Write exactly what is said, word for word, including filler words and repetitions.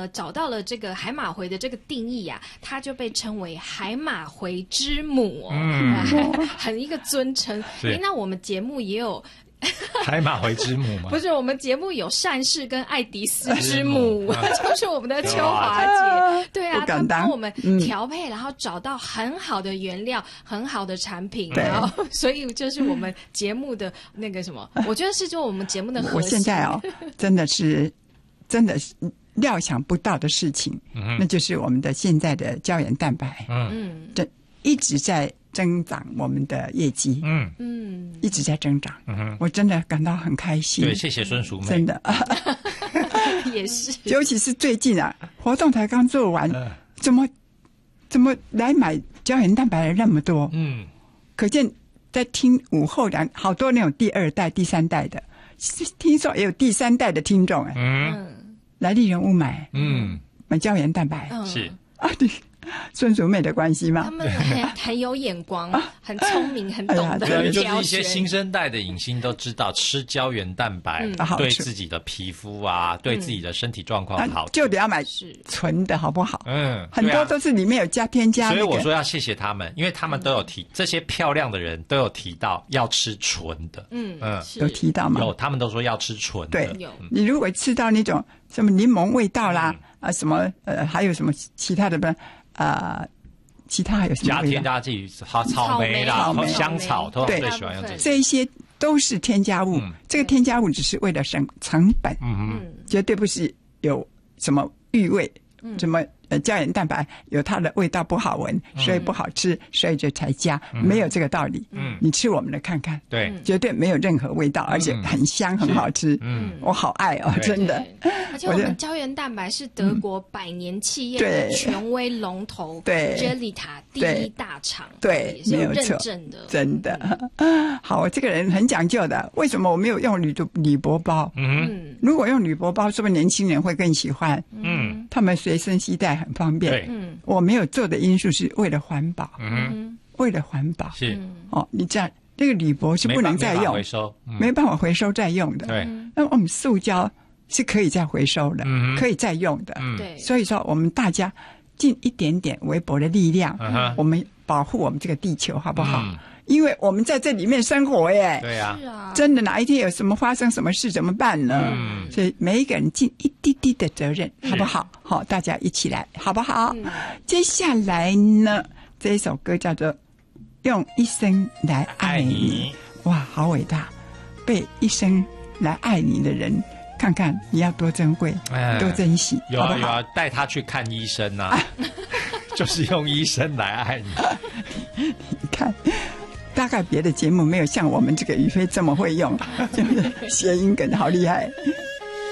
呢找到了这个海马回的这个定义啊，它就被称为海马回之母哦，嗯，很一个尊称。哎，那我们节目也有。 海马回之母吗？ 不是，我们节目有善事跟爱迪斯之母，就是我们的秋华姐。对啊，她帮我们调配，然后找到很好的原料、很好的产品，然后所以就是我们节目的那个什么，我觉得是就我们节目的核心。 我现在哦，真的是真的是料想不到的事情，嗯、那就是我们的现在的胶原蛋白，嗯，这一直在增长我们的业绩，嗯嗯，一直在增长，嗯哼，我真的感到很开心。 对，谢谢孙淑妹， 真的也是， 尤其是最近啊，活动才刚做完，嗯、怎么怎么来买胶原蛋白的人那么多？嗯，可见在听午后两好多那种第二代、第三代的，听说也有第三代的听众哎，嗯，来丽人屋买，嗯，买胶原蛋白， 嗯、 是啊，对。孙淑妹的关系吗？ 他们很很有眼光，很聪明，很懂得对，就是一些新生代的影星都知道吃胶原蛋白对自己的皮肤啊，对自己的身体状况好， 就得要买纯的好不好？ 嗯， 很多都是里面有加添加。 所以我说要谢谢他们，因为他们都有提这些漂亮的人都有提到要吃纯的， 嗯嗯， 有提到吗？ 有，他们都说要吃纯的。 对，你如果吃到那种什么柠檬味道啦啊，什么呃，还有什么其他的不？呃，其他还有什么加添加自己草莓啦、香草，都最喜欢用这些。 这一些都是添加物，嗯、这个添加物只是为了省成本，嗯嗯，绝对不是有什么欲味，嗯、什么呃胶原蛋白有它的味道不好闻，所以不好吃，嗯、所以就才加，嗯、没有这个道理。嗯，你吃我们的看看， 对， 绝对没有任何味道，而且很香，很好吃。嗯，我好爱哦，真的。 而且我们胶原蛋白是德国百年企业的权威龙头， 对 Gelitas 第一大厂， 对， 也是有认证的， 真的。好，我这个人很讲究的。为什么我没有用铝铝箔包？嗯，如果用铝箔包，是不是年轻人会更喜欢？嗯，他们随身携带很方便。对，嗯，我没有做的因素是为了环保。嗯，为了环保是哦，你这样这个铝箔是不能再用， 回收没办法回收再用的。 对， 那我们塑胶是可以再回收的，嗯、可以再用的。 对、嗯， 所以说我们大家尽一点点微薄的力量，嗯、我们保护我们这个地球，好不好？嗯、因为我们在这里面生活耶。 对呀、 啊， 真的哪一天有什么发生什么事怎么办呢？嗯、所以每一个人尽一滴滴的责任，好不好？好，大家一起来，好不好？嗯、接下来呢，这一首歌叫做《用一生来爱你》，你哇，好伟大！被一生来爱你的人。看看你要多珍贵，哎、多珍惜， 有啊好不好？ 有啊，带他去看医生啊，就是用医生来爱你。 你看，大概别的节目没有像我们这个宇飞这么会用，就是谐音梗，好厉害。